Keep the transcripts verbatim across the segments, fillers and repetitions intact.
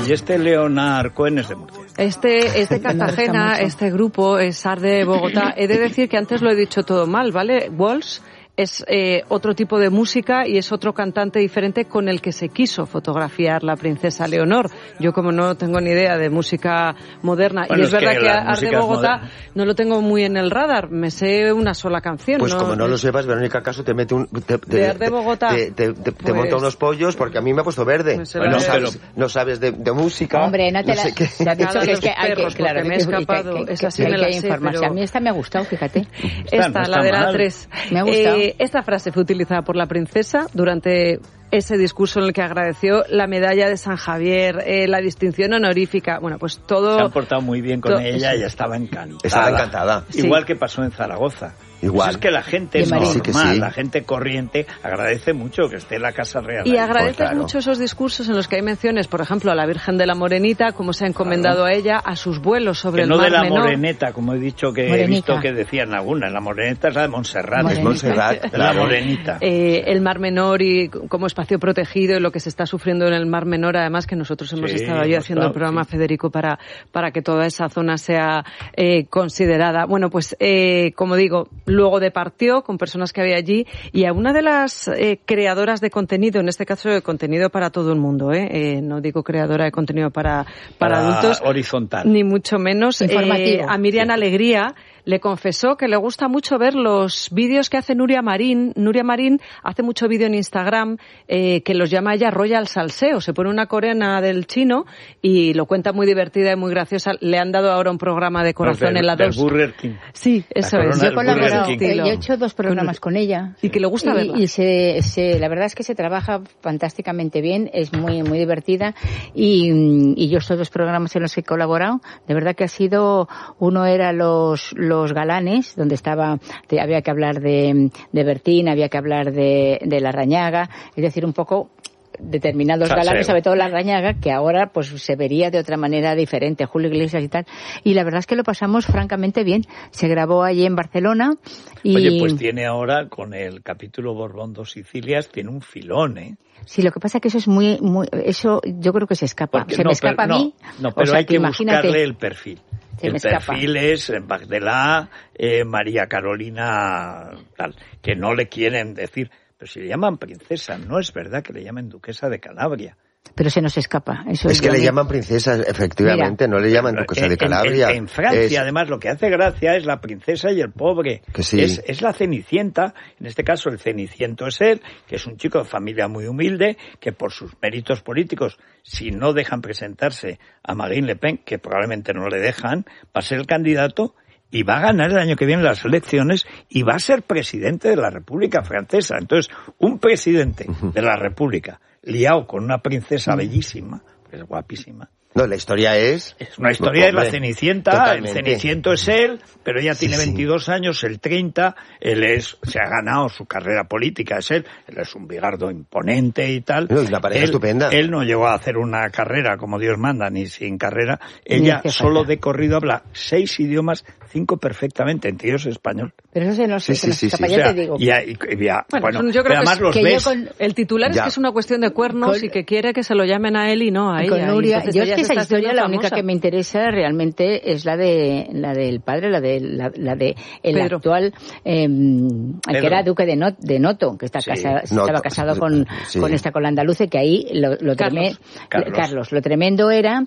Y este Leonard Cohen es de Murcia. Este es de Cartagena, este grupo es Art de Bogotá. He de decir que antes lo he dicho todo mal, ¿vale? Walsh es eh, otro tipo de música y es otro cantante diferente con el que se quiso fotografiar la princesa Leonor. Yo, como no tengo ni idea de música moderna, bueno, y es, es verdad que, que Art de Bogotá no lo tengo muy en el radar, me sé una sola canción. Pues ¿no? como no lo sepas, Verónica Caso te mete un... Te, te, de Art de Bogotá. Te, te, te, pues, te monta unos pollos porque a mí me ha puesto verde. Pues bueno, no, sabes, pero... no sabes de, de música. Hombre, no te, no la, sé qué. te has dicho que es que hay que... Claro, me he escapado. Que, que, esa sí que, me la sé, pero... A mí esta me ha gustado, fíjate. Esta, no la de la tres. Me ha gustado. Eh, esta frase fue utilizada por la princesa durante ese discurso en el que agradeció la medalla de San Javier, eh, la distinción honorífica, bueno, pues todo... Se han portado muy bien con to- ella sí. y estaba encantada. Estaba encantada. Igual Sí. que pasó en Zaragoza. Igual. Pues es que la gente Sí, normal, sí que sí. la gente corriente, agradece mucho que esté en la Casa Real. Y ahí. agradeces Pues claro. mucho esos discursos en los que hay menciones, por ejemplo, a la Virgen de la Morenita, cómo se ha encomendado Claro. a ella, a sus vuelos sobre Que el no Mar de la Menor. Moreneta, como he dicho que Morenica. he visto que decían algunas. La Moreneta es la de Montserrat. Morenica. Es Montserrat, Es la claro. Morenita. Eh, el Mar Menor y como espacio protegido y lo que se está sufriendo en el Mar Menor, además que nosotros hemos Sí, estado allí hemos haciendo el estado, programa, sí. Federico, para, para que toda esa zona sea eh, considerada. Bueno, pues eh, como digo, luego departió con personas que había allí y a una de las eh, creadoras de contenido, en este caso de contenido para todo el mundo, eh, eh, no digo creadora de contenido para, para, Para adultos, horizontal. ni mucho menos, Informativo. eh, a Miriam Sí. Alegría le confesó que le gusta mucho ver los vídeos que hace Nuria Marín. Nuria Marín hace mucho vídeo en Instagram eh, que los llama ella Royal Salseo. Se pone una coreana del chino y lo cuenta muy divertida y muy graciosa. Le han dado ahora un programa de corazón Del- en la del dos. Burger King. Sí, eso La es. corona Yo he del colaborado, Burger King. eh, yo he hecho dos programas con ella. Y que le gusta verla. Y, y se, se, la verdad es que se trabaja fantásticamente bien, es muy muy divertida y, y yo estos dos programas en los que he colaborado, de verdad que ha sido, uno era los los galanes, donde estaba, de, había que hablar de, de Bertín, había que hablar de, de Larrañaga, es decir, un poco determinados Salseo. galanes, sobre todo Larrañaga, que ahora pues se vería de otra manera diferente, Julio Iglesias y tal, y la verdad es que lo pasamos francamente bien. Se grabó allí en Barcelona y... Oye, pues tiene ahora, con el capítulo Borbón dos Sicilias, tiene un filón, ¿eh? Sí, lo que pasa es que eso es muy, muy, eso yo creo que se escapa. Porque se no, me escapa pero- a mí. No, no, o pero sea, hay que imagínate, buscarle el perfil. Se El me escapa. perfil es eh, Magdalá, eh, María Carolina, tal, que no le quieren decir, pero si le llaman princesa, no es verdad que le llamen duquesa de Calabria. Pero se nos escapa. Eso Es es que lo le que- llaman princesa, efectivamente, no le llaman duquesa de En- Calabria. En, en Francia, Es- además, lo que hace gracia es la princesa y el pobre. Que sí. Es, es la Cenicienta, en este caso el Ceniciento es él, que es un chico de familia muy humilde, que por sus méritos políticos, si no dejan presentarse a Marine Le Pen, que probablemente no le dejan, va a ser el candidato y va a ganar el año que viene las elecciones y va a ser presidente de la República Francesa. Entonces, un presidente de la República liado con una princesa bellísima, pues guapísima. No, la historia es... Es una historia de la Hombre, Cenicienta, totalmente. el Ceniciento es él, pero ella Sí, tiene sí. veintidós años, él treinta, él es, se ha ganado su carrera política, es él, él es un bigardo imponente y tal. No, y una pareja él, estupenda. Él no llegó a hacer una carrera como Dios manda, ni sin carrera. Ni Ella hace solo falta. de corrido habla seis idiomas, cinco perfectamente, entre ellos español. Pero eso se nos, Sí, se sí, nos sí, escapa, sí. ya O sea, te digo. ya- y- y ya- Bueno, bueno, yo creo pero que además es los que yo ves. con- El titular Ya. es que es una cuestión de cuernos Con- y que quiere que se lo llamen a él y no a ella. Con y Nuria, entonces yo es ella que se esa está historia haciendo la única famosa. que me interesa realmente es la de la del padre, la de la, la de el Pedro. actual eh, el que Pedro. era duque de, Not, de Noto, que está Sí. casado, Noto, estaba casado con, sí. con esta con la andaluce, que ahí lo, lo Carlos. treme- Carlos. Carlos, lo tremendo era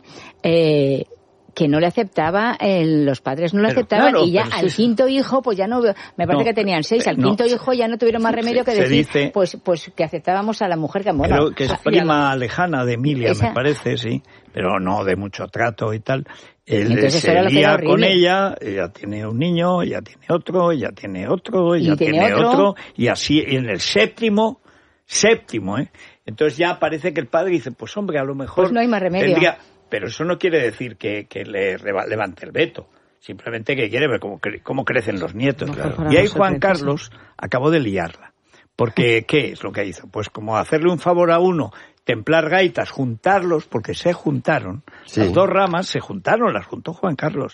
eh, que no le aceptaba, el- los padres no le Pero aceptaban claro, y ya pero al sí. quinto hijo, pues ya no, me parece No, que tenían seis, al no. quinto hijo ya no tuvieron más remedio que Se decir, dice- pues pues que aceptábamos a la mujer que bueno, Creo que es a- prima lejana de Emilia, Esa- me parece, sí, pero no de mucho trato y tal. Él Entonces, se era lo que era lía con horrible. ella, ella tiene un niño, ella tiene otro, ella tiene otro, Y ella tiene tiene otro. otro, y así en el séptimo, séptimo, ¿eh? Entonces ya parece que el padre dice, pues hombre, a lo mejor... Pues no hay más remedio. tendría- Pero eso no quiere decir que, que le reba- levante el veto. Simplemente que quiere ver cómo, cre- cómo crecen los nietos. Mejor para Y ahí nosotros, Juan sí. Carlos acabó de liarla. Porque, ¿qué es lo que hizo? Pues como hacerle un favor a uno, templar gaitas, juntarlos, porque se juntaron, Sí. las dos ramas se juntaron, las juntó Juan Carlos.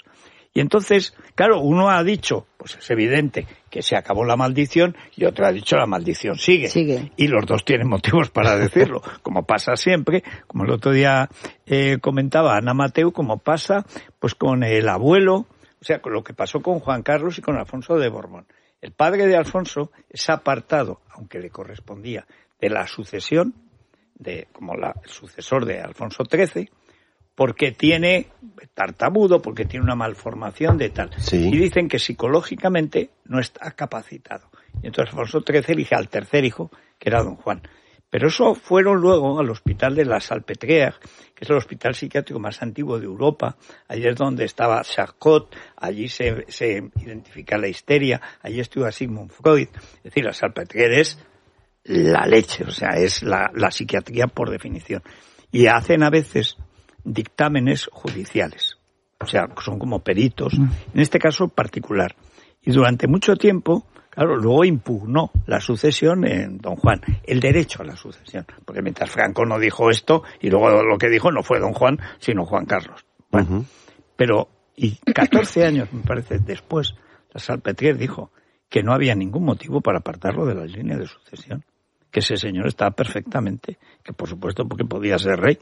Y entonces, claro, uno ha dicho, pues es evidente que se acabó la maldición, y otro ha dicho la maldición sigue. Sigue. Y los dos tienen motivos para decirlo, como pasa siempre, como el otro día eh, comentaba Ana Mateu, como pasa pues con el abuelo, o sea, con lo que pasó con Juan Carlos y con Alfonso de Borbón. El padre de Alfonso es apartado, aunque le correspondía, de la sucesión, de como la, el sucesor de Alfonso trece, porque tiene tartamudo, porque tiene una malformación de tal. Sí. Y dicen que psicológicamente no está capacitado. Y entonces Alfonso trece elige al tercer hijo, que era don Juan. Pero eso fueron luego al hospital de la Salpêtrière, que es el hospital psiquiátrico más antiguo de Europa. Allí es donde estaba Charcot, allí se, se identifica la histeria, allí estuvo Sigmund Freud. Es decir, la Salpêtrière es la leche, o sea, es la, la psiquiatría por definición. Y hacen a veces dictámenes judiciales, o sea, son como peritos, en este caso particular. Y durante mucho tiempo, claro, luego impugnó la sucesión en don Juan, el derecho a la sucesión, porque mientras Franco no dijo esto, y luego lo que dijo no fue don Juan, sino Juan Carlos. Bueno, uh-huh. Pero, y catorce años, me parece, después, la Salpêtrière dijo que no había ningún motivo para apartarlo de la línea de sucesión, que ese señor estaba perfectamente, que por supuesto porque podía ser rey.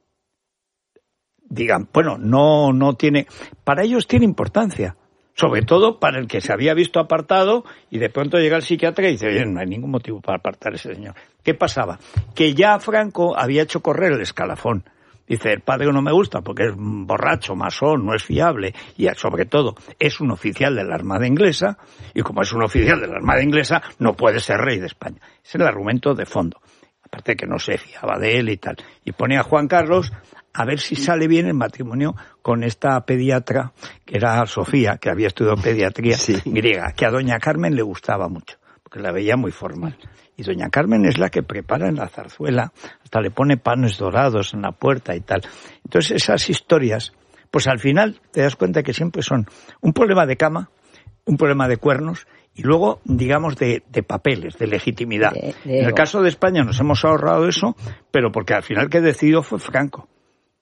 Digan, bueno, no, no tiene, para ellos tiene importancia, sobre todo para el que se había visto apartado y de pronto llega el psiquiatra y dice, oye, no hay ningún motivo para apartar a ese señor. ¿Qué pasaba? Que ya Franco había hecho correr el escalafón. Dice, el padre no me gusta porque es borracho, masón, no es fiable y sobre todo es un oficial de la Armada Inglesa y como es un oficial de la Armada Inglesa no puede ser rey de España. Ese es el argumento de fondo. Aparte que no se fiaba de él y tal. Y pone a Juan Carlos a ver si sale bien el matrimonio con esta pediatra, que era Sofía, que había estudiado pediatría sí. griega, que a doña Carmen le gustaba mucho, porque la veía muy formal. Y doña Carmen es la que prepara en la zarzuela, hasta le pone panes dorados en la puerta y tal. Entonces esas historias, pues al final te das cuenta que siempre son un problema de cama, un problema de cuernos, y luego, digamos, de, de papeles, de legitimidad. De, de en el caso de España nos hemos ahorrado eso, pero porque al final que decidió fue Franco.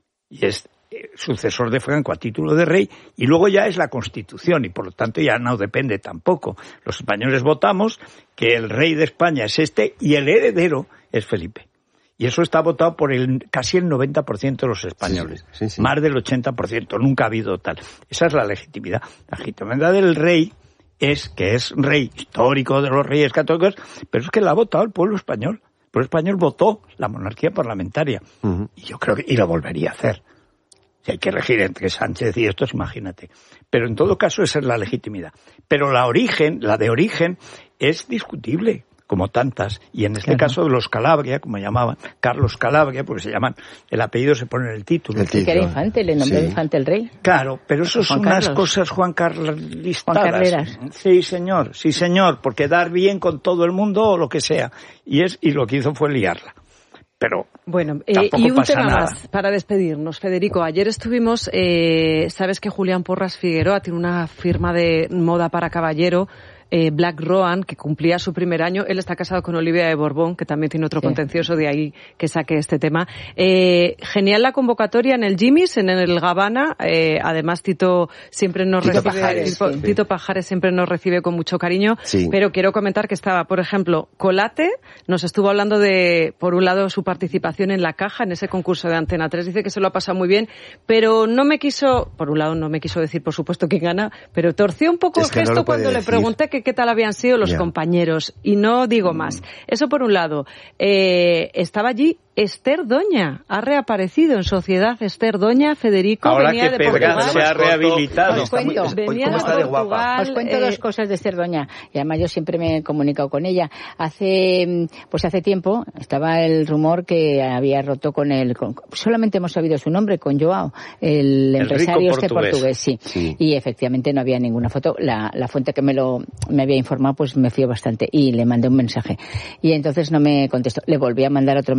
Y es eh, sucesor de Franco a título de rey, y luego ya es la Constitución, y por lo tanto ya no depende tampoco. Los españoles votamos que el rey de España es este, y el heredero es Felipe. Y eso está votado por el casi el noventa por ciento de los españoles. Sí, sí, sí. Más del ochenta por ciento. Nunca ha habido tal. Esa es la legitimidad. La legitimidad del rey es que es rey histórico de los reyes católicos, pero es que la ha votado el pueblo español. El pueblo español votó la monarquía parlamentaria. Uh-huh. Y yo creo que, y lo volvería a hacer. Si hay que elegir entre Sánchez y estos, imagínate. Pero en todo caso esa es la legitimidad. Pero la origen, la de origen, es discutible, como tantas. Y en este claro. caso de los Calabria, como llamaban, Carlos Calabria, porque se llaman, el apellido se pone en el título. El título. Que era infante, le nombró sí. infante el rey. Claro, pero eso son unas cosas Juan Carlistadas. Juan Carleras. Sí, señor, sí, señor, por quedar bien con todo el mundo o lo que sea. Y es y lo que hizo fue liarla. Pero bueno, eh, y un tema nada. más para despedirnos, Federico. Ayer estuvimos, eh, sabes que Julián Porras Figueroa tiene una firma de moda para caballero, eh, Black Roan, que cumplía su primer año. Él está casado con Olivia de Borbón, que también tiene otro sí. contencioso, de ahí que saque este tema. Eh, genial la convocatoria en el Jimmy's, en el Gabbana. Eh, además, Tito siempre nos Tito recibe, Pajares, Tito, sí. Tito Pajares siempre nos recibe con mucho cariño. Sí. Pero quiero comentar que estaba, por ejemplo, Colate, nos estuvo hablando de, por un lado, su participación en La Caja, en ese concurso de Antena tres. Dice que se lo ha pasado muy bien, pero no me quiso, por un lado, no me quiso decir, por supuesto, quién gana, pero torció un poco es el gesto no cuando decir. le pregunté que qué tal habían sido los yeah. compañeros. Y no digo más. Eso por un lado. Eh, estaba allí Esther Doña. Ha reaparecido en Sociedad Esther Doña. Federico Ahora venía que de Portugal. se ha rehabilitado. Os cuento, venía ¿Cómo de está de Portugal, guapa? Os cuento eh, dos cosas de Esther Doña. Y además yo siempre me he comunicado con ella. Hace, pues hace tiempo estaba el rumor que había roto con el, con, solamente hemos sabido su nombre, con Joao, el, el empresario este portugués. portugués sí. sí. Y efectivamente no había ninguna foto. La, la fuente que me lo, me había informado, pues me fío bastante. Y le mandé un mensaje. Y entonces no me contestó. Le volví a mandar otro mensaje.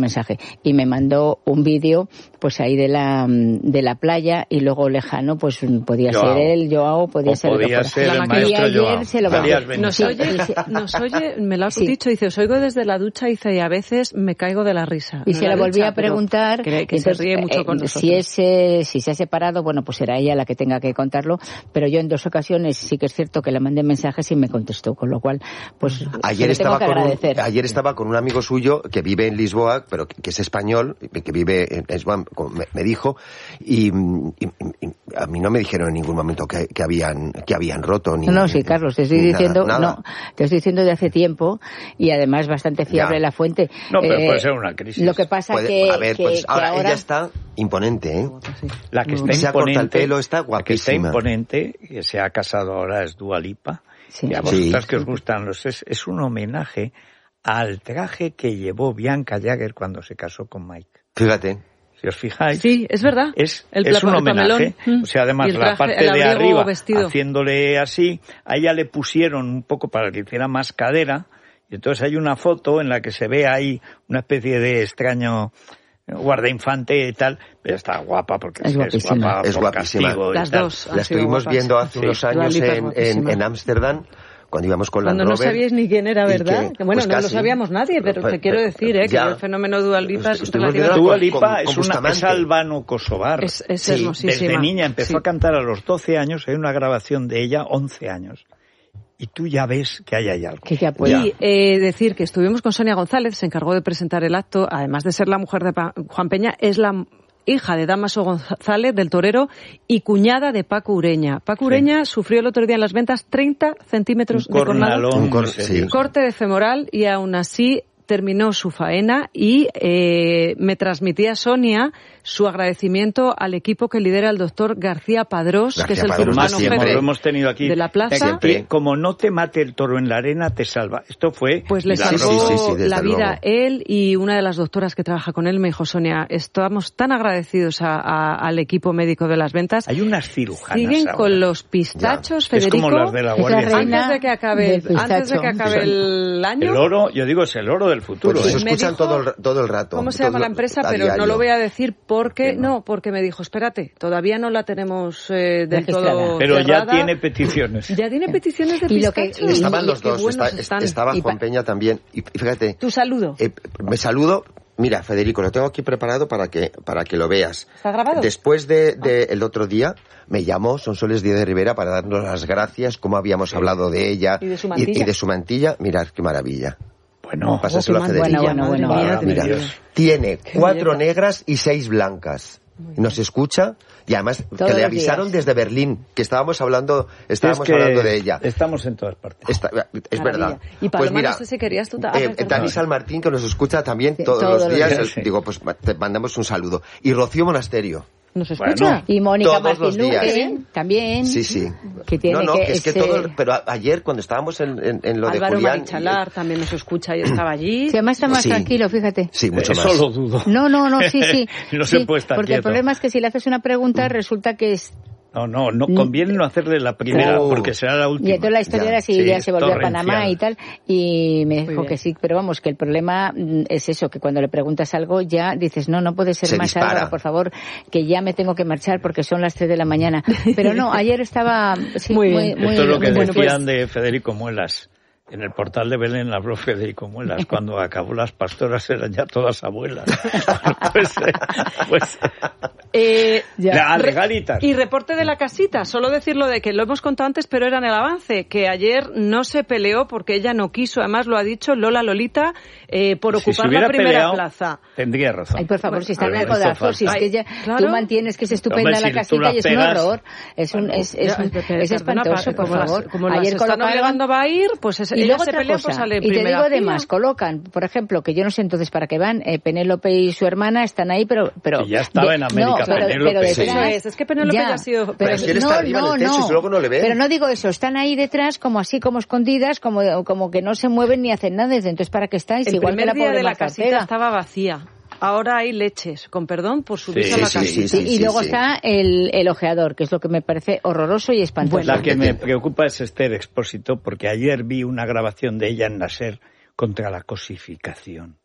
y me mandó un vídeo pues ahí de la de la playa y luego lejano pues podía Joao. ser él, Joao, podía o ser podía el ser la el maquilla. maestro Y ayer Joao. se lo Podías mandé. venir. Nos oye, nos oye, me lo has Sí. dicho, dice, os oigo desde la ducha, dice, y a veces me caigo de la risa. Y No se en la la volví ducha, a preguntar. Que, que se entonces, ríe mucho eh, con nosotros. Si, es, eh, si se ha separado, bueno, pues será ella la que tenga que contarlo, pero yo en dos ocasiones sí que es cierto que le mandé mensajes y me contestó, con lo cual, pues Ayer se lo estaba, tengo que con un, agradecer. ayer estaba con un amigo suyo que vive en Lisboa, pero que, que es español, que vive en Lisboa, como me, me dijo, y, y, y a mí no me dijeron en ningún momento que, que habían que habían roto. Ni, No, no, sí, Carlos, te estoy ni diciendo, nada, nada. no, te estoy diciendo de hace tiempo y además bastante fiable Ya. la fuente. No, pero Eh, puede ser una crisis. Lo que pasa Puede- que, a ver, que- pues que ahora, ahora ella está imponente, ¿eh? La que está Se ha cortado el imponente, pelo, está la que está guapísima. imponente, que se ha casado ahora, es Dua Lipa. Sí. Y a Sí. vosotras que os gustan los es, es un homenaje al traje que llevó Bianca Jagger cuando se casó con Mike. Fíjate. Si os fijáis, Sí, es verdad. es, El es un pla- el homenaje. pamelón. O sea, además Y el la traje- parte el de abrigo arriba, vestido. haciéndole así, a ella le pusieron un poco para que hiciera más cadera, y entonces hay una foto en la que se ve ahí una especie de extraño guardainfante y tal, pero está guapa porque Es es, guapísima. guapa Es por guapísima. castigo y Las tal. dos. Han La sido estuvimos guapas. viendo hace Sí. unos Dua años Lipa es en guapísima. en Ámsterdam, cuando íbamos con Cuando Land no Rover. sabíais ni quién era, y ¿verdad? que, Que, bueno, pues no lo casi. sabíamos nadie, pero Pues, te quiero pues, decir, ¿eh? ya. que el fenómeno Dua Lipa es Estuvimos relativamente... viendo Dua con- Lipa con- es, con una, es Bustamante. albano-kosovar. Es, es Sí, hermosísima. Desde niña empezó Sí. a cantar a los doce años, hay una grabación de ella, once años. Y tú ya ves que ahí hay algo. Que ya puede. Y eh, decir que estuvimos con Sonia González, se encargó de presentar el acto, además de ser la mujer de Pa- Juan Peña, es la hija de Dámaso González, del torero, y cuñada de Paco Ureña. Paco Ureña sufrió el otro día en las ventas treinta centímetros Un de cornada, cornalón, Un cor- muy serio. sí. corte de femoral, y aún así terminó su faena y eh, me transmitía Sonia su agradecimiento al equipo que lidera el doctor García Padrós, García que es el Padrós, cirujano siempre. jefe lo hemos tenido aquí. de la plaza. Siempre. Que como no te mate el toro en la arena, te salva. Esto fue... Pues le milagro. salvó Sí, sí, sí, desde la vida luego. él y una de las doctoras que trabaja con él me dijo, Sonia, estamos tan agradecidos a- a- al equipo médico de las ventas. Hay unas cirujanas Siguen ahora. con los pistachos, Es Federico. como las de la Es la Guardia Civil. reina Antes de que acabe, el, del antes de que pistacho. acabe el año. El oro, yo digo, es el oro del futuro. Pues ¿eh? eso me escuchan dijo- todo el, todo el rato. ¿Cómo se todo llama la lo- empresa? a Pero no diario. lo voy a decir porque ¿Por qué no? no? porque me dijo, espérate, todavía no la tenemos eh, del Registrada. todo Pero ya cerrada. tiene peticiones. Ya tiene peticiones de Y lo que- pistacho. Estaban Y- los Qué dos, buenos está- están. estaba Y Juan pa- Peña también. Y fíjate, Tu saludo. eh, me saludo. Mira, Federico, lo tengo aquí preparado para que para que lo veas. ¿Está grabado? Después de, de el otro día, me llamó Sonsoles Díaz de Rivera para darnos las gracias, cómo habíamos hablado de ella Y de su mantilla. y de su mantilla. Mirad qué maravilla. Bueno, Pásaselo a qué Federico. Bueno, bueno, bueno, Madre bueno. mía, Mira, Dios mío. tiene Qué cuatro belleza. negras y seis blancas. Nos escucha y además Todos que le los avisaron días. desde Berlín que estábamos hablando, estábamos es que hablando de ella. Estamos en todas partes. Está- es Maravilla. verdad. Y Paloma, pues mira, no sé si querías tú ta- eh, ah, perdón. Dani San Martín, que nos escucha también Sí, todos, todos los los días, días, el- sí. digo, pues te mandamos un saludo. Y Rocío Monasterio. ¿Nos escucha? Bueno. Y Mónica Todos los Martín días. Luque, también. Sí, sí. Que tiene no, no, que, que es que ese- todo, el- pero a- ayer cuando estábamos en, en, en lo de Álvaro Julián, Marichalar también nos escucha y estaba allí. Sí, además está más Sí. tranquilo, fíjate. sí, mucho Eso más. lo dudo. No, no, no, sí, sí. No sí, se puede estar porque el quieto. problema es que si le haces una pregunta resulta que es... No, no, no conviene no hacerle la primera Oh. porque será la última. Y entonces la historia Ya. era así, Sí, ya se volvió a torrencial. Panamá y tal, y me dijo bien. que sí, pero vamos, que el problema mm, es eso, que cuando le preguntas algo ya dices, no, no puede ser Se más, dispara. Álvaro, por favor, que ya me tengo que marchar porque son las tres de la mañana. Pero no, ayer estaba sí, Muy muy, bien. muy, Esto es lo que muy bueno, decían pues, de Federico Muelas. En el portal de Belén habló Federico Muelas. Cuando acabó las pastoras eran ya todas abuelas. pues, eh, pues Eh, Ya. la Re- regalitas. Y reporte de la casita, solo decirlo de que lo hemos contado antes, pero era en el avance, que ayer no se peleó porque ella no quiso, además lo ha dicho Lola Lolita, eh, por Si se ocupar hubiera la primera peleado, plaza. Tendría razón. Ay, por favor, si están Bueno, en hizo codazos, si es falta. que ya, Ay, claro. tú mantienes que es estupenda Hombre, la si tú casita la y es un pegas, horror. Es un, bueno. es, es, Ya, un- pero, es perdona, espantoso, Paco, por como las- favor. como las Ayer están colocaron... obligando va a ir, pues es, Y ella luego se otra pelea, cosa, pues sale en y te primera digo fila. además, colocan, por ejemplo, que yo no sé entonces para qué van, eh, Penélope y su hermana están ahí, pero... pero Que ya estaba en América, no, pero, Penélope. pero Sí. detrás, Eso es, es que Penélope ya ha sido- Pero, Pero si él está no, arriba en el no, techo no. y luego no le ven. Pero no digo eso, están ahí detrás como así, como escondidas, como, como que no se mueven ni hacen nada, entonces ¿para qué estáis? El Igual que primer la día pobre de la Marta casita Ortega. estaba vacía. Ahora hay leches, con perdón, por subirse Sí, a la sí, casita. sí, sí, y sí, luego sí. está el, el ojeador, que es lo que me parece horroroso y espantoso. La que me preocupa es Esther Expósito, porque ayer vi una grabación de ella en la SER contra la cosificación.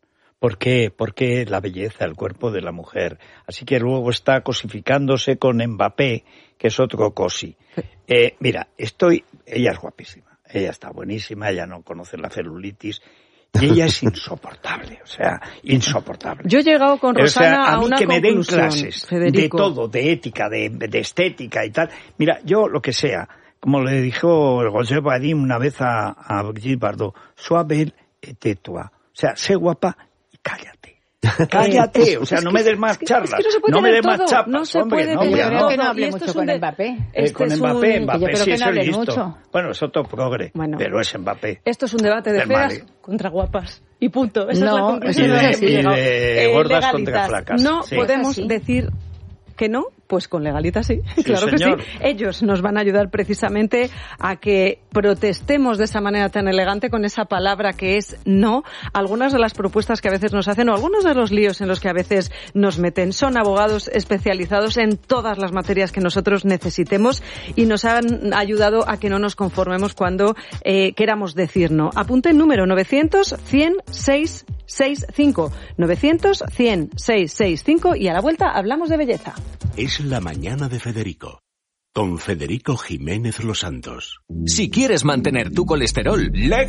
¿Por qué? Porque la belleza, el cuerpo de la mujer. Así que luego está cosificándose con Mbappé, que es otro cosi. Eh, mira, estoy... Ella es guapísima, ella está buenísima, ella no conoce la celulitis... Y ella es insoportable, o sea, insoportable. Yo he llegado con Rosana o sea, a, a mí una que me den conclusión, clases Federico. de todo, de ética, de, de estética y tal. Mira, yo lo que sea, como le dijo el José Badim una vez a, a Brigitte Bardot, sois belle et tais-toi. O sea, sé guapa y cállate. Cállate, o sea, no me des más charlas, es que no, se puede no me des todo, más chapas, no se hombre, puede no, tener yo creo no. que no todo. hable Y esto mucho es con un de- Mbappé. Eh, este con es Mbappé, un- Mbappé que yo creo sí que es no el hable listo. mucho. Bueno, es otro progre, Bueno. pero es Mbappé. Esto es un debate de Del feas Mali. contra guapas. Y punto. Esa No, es la Y conclusión eso a de, la que hemos y llegado. de Eh, gordas contra legalitas. flacas. No Sí. podemos Sí. decir que no, pues con legalitas sí, Sí, claro señor. que sí. Ellos nos van a ayudar precisamente a que protestemos de esa manera tan elegante con esa palabra que es no. Algunas de las propuestas que a veces nos hacen o algunos de los líos en los que a veces nos meten son abogados especializados en todas las materias que nosotros necesitemos y nos han ayudado a que no nos conformemos cuando eh, queramos decir no. Apunte el número novecientos, cien, seiscientos sesenta y cinco. novecientos, cien, seiscientos sesenta y cinco y a la vuelta hablamos de belleza. Es la mañana de Federico, con Federico Jiménez Los Santos. Si quieres mantener tu colesterol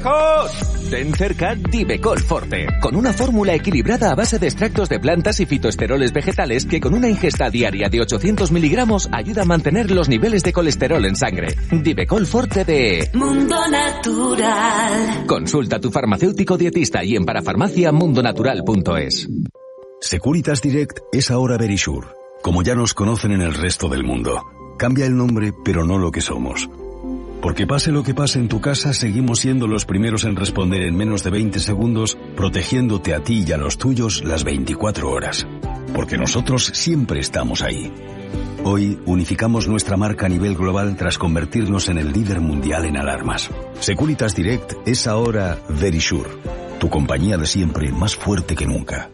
lejos, ten cerca Divecol Forte, con una fórmula equilibrada a base de extractos de plantas y fitoesteroles vegetales que con una ingesta diaria de ochocientos miligramos ayuda a mantener los niveles de colesterol en sangre. Divecol Forte de Mundo Natural. Consulta a tu farmacéutico dietista y en parafarmacia mundonatural punto es. Securitas Direct es ahora Verisure, como ya nos conocen en el resto del mundo. Cambia el nombre, pero no lo que somos. Porque pase lo que pase en tu casa, seguimos siendo los primeros en responder en menos de veinte segundos, protegiéndote a ti y a los tuyos las veinticuatro horas. Porque nosotros siempre estamos ahí. Hoy unificamos nuestra marca a nivel global tras convertirnos en el líder mundial en alarmas. Securitas Direct es ahora Verisure, tu compañía de siempre más fuerte que nunca.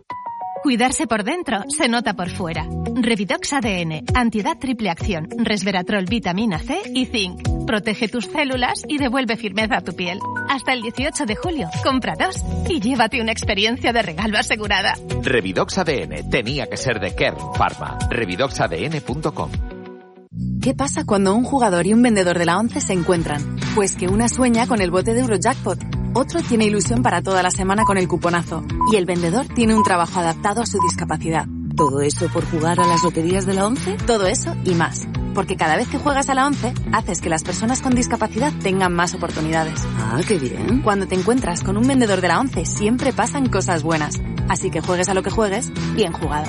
Cuidarse por dentro se nota por fuera. Revidox A D N, antiedad triple acción, resveratrol, vitamina C y zinc. Protege tus células y devuelve firmeza a tu piel. Hasta el dieciocho de julio, compra dos y llévate una experiencia de regalo asegurada. Revidox A D N tenía que ser de Kern Pharma. revidox a d n punto com. ¿Qué pasa cuando un jugador y un vendedor de la ONCE se encuentran? Pues que una sueña con el bote de Eurojackpot, otro tiene ilusión para toda la semana con el cuponazo y el vendedor tiene un trabajo adaptado a su discapacidad. ¿Todo eso por jugar a las loterías de la ONCE? Todo eso y más. Porque cada vez que juegas a la ONCE, haces que las personas con discapacidad tengan más oportunidades. Ah, qué bien. Cuando te encuentras con un vendedor de la ONCE, siempre pasan cosas buenas. Así que juegues a lo que juegues, bien jugado.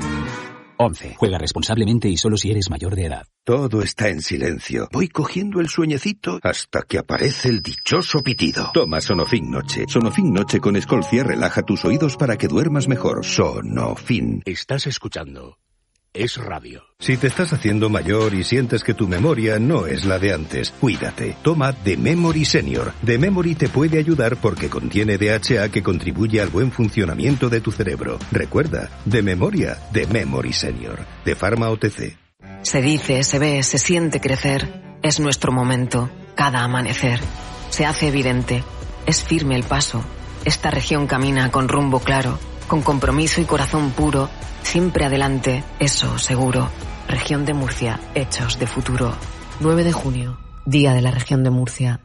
once. Juega responsablemente y solo si eres mayor de edad. Todo está en silencio. Voy cogiendo el sueñecito hasta que aparece el dichoso pitido. Toma Sonofin Noche. Sonofin Noche con Escolcia relaja tus oídos para que duermas mejor. Sonofin. Estás escuchando Es Radio. Si te estás haciendo mayor y sientes que tu memoria no es la de antes, cuídate. Toma The Memory Senior. The Memory te puede ayudar porque contiene D H A que contribuye al buen funcionamiento de tu cerebro. Recuerda, de memoria, The Memory Senior. De Pharma O T C. Se dice, se ve, se siente crecer. Es nuestro momento, cada amanecer. Se hace evidente, es firme el paso. Esta región camina con rumbo claro, con compromiso y corazón puro. Siempre adelante, eso seguro. Región de Murcia, hechos de futuro. nueve de junio, Día de la Región de Murcia.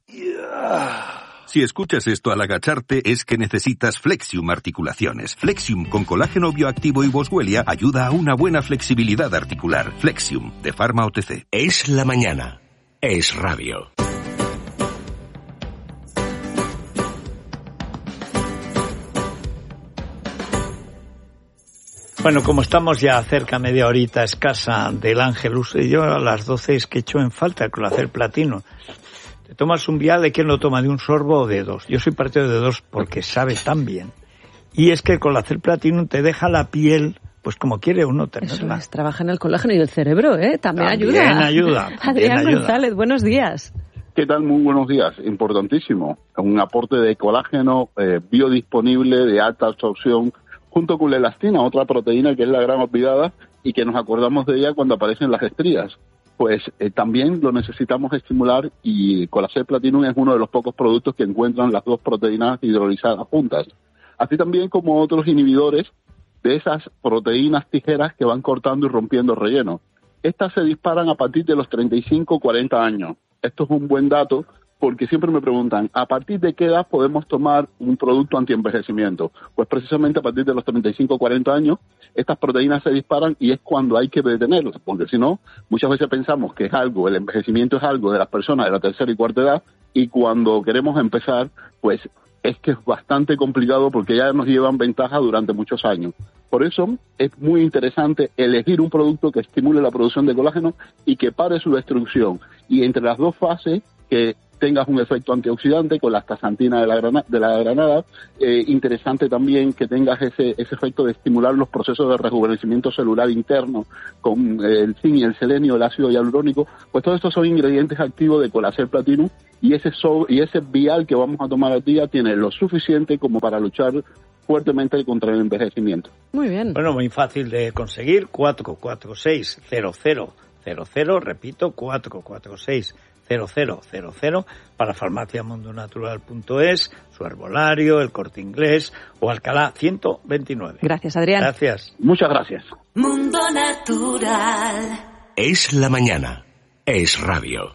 Si escuchas esto al agacharte es que necesitas Flexium Articulaciones. Flexium con colágeno bioactivo y boswellia ayuda a una buena flexibilidad articular. Flexium, de Pharma O T C. Es la mañana. Es Radio. Bueno, como estamos ya cerca media horita escasa del Ángelus, y yo a las doce es que echo en falta el Colacel Platino. Te tomas un vial, ¿de quién lo toma? ¿De un sorbo o de dos? Yo soy partidario de dos porque sabe tan bien. Y es que el Colacel Platino te deja la piel, pues como quiere uno tenerla. Eso es, trabaja en el colágeno y el cerebro, ¿eh? También, También ayuda. ayuda. También Adrián ayuda. González, buenos días. ¿Qué tal? Muy buenos días. Importantísimo. Un aporte de colágeno eh, biodisponible, de alta absorción, junto con la elastina, otra proteína que es la gran olvidada y que nos acordamos de ella cuando aparecen las estrías. Pues eh, también lo necesitamos estimular y Colacel Platinum es uno de los pocos productos que encuentran las dos proteínas hidrolizadas juntas. así también como otros inhibidores de esas proteínas tijeras que van cortando y rompiendo el relleno. Estas se disparan a partir de los treinta y cinco, cuarenta años. Esto es un buen dato porque siempre me preguntan, ¿a partir de qué edad podemos tomar un producto antienvejecimiento? Pues precisamente a partir de los treinta y cinco, cuarenta años, estas proteínas se disparan y es cuando hay que detenerlas, porque si no, muchas veces pensamos que es algo, el envejecimiento es algo de las personas de la tercera y cuarta edad, y cuando queremos empezar, pues es que es bastante complicado porque ya nos llevan ventaja durante muchos años. Por eso es muy interesante elegir un producto que estimule la producción de colágeno y que pare su destrucción. Y entre las dos fases, que tengas un efecto antioxidante con la astaxantina de la granada, de la granada eh, interesante también que tengas ese, ese efecto de estimular los procesos de rejuvenecimiento celular interno con eh, el zinc y el selenio, el ácido hialurónico, pues todos estos son ingredientes activos de Colacel Platinum y ese, so, y ese vial que vamos a tomar al día tiene lo suficiente como para luchar fuertemente contra el envejecimiento. Muy bien. Bueno, muy fácil de conseguir, cuatro cuatro seis cero cero cero cero, repito, cuatro cuatro seis cero cero cero cero para farmacia mundo natural punto es, su herbolario, el Corte Inglés o Alcalá ciento veintinueve. Gracias, Adrián. Gracias. Muchas gracias. Mundo Natural. Es la mañana. Es radio.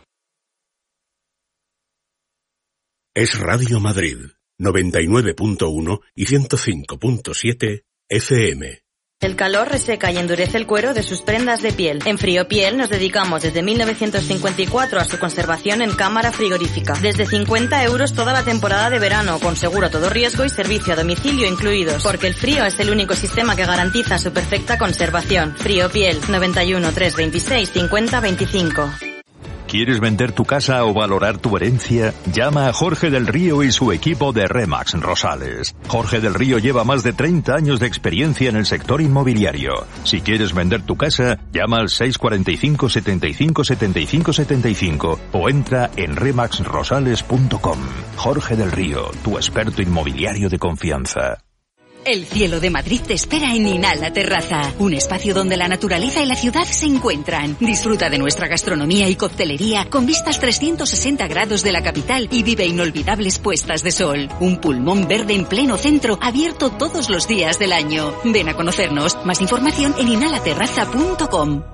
Es Radio Madrid, noventa y nueve punto uno y ciento cinco punto siete F M. El calor reseca y endurece el cuero de sus prendas de piel. En Friopiel nos dedicamos desde mil novecientos cincuenta y cuatro a su conservación en cámara frigorífica. Desde cincuenta euros toda la temporada de verano, con seguro a todo riesgo y servicio a domicilio incluidos. Porque el frío es el único sistema que garantiza su perfecta conservación. Friopiel, noventa y uno, trescientos veintiséis, cincuenta veinticinco. ¿Quieres vender tu casa o valorar tu herencia? Llama a Jorge del Río y su equipo de Remax Rosales. Jorge del Río lleva más de treinta años de experiencia en el sector inmobiliario. Si quieres vender tu casa, llama al seis cuatro cinco, setenta y cinco, setenta y cinco, setenta y cinco o entra en remax rosales punto com. Jorge del Río, tu experto inmobiliario de confianza. El cielo de Madrid te espera en Inala Terraza, un espacio donde la naturaleza y la ciudad se encuentran. Disfruta de nuestra gastronomía y coctelería con vistas trescientos sesenta grados de la capital y vive inolvidables puestas de sol. Un pulmón verde en pleno centro, abierto todos los días del año. Ven a conocernos. Más información en inala terraza punto com.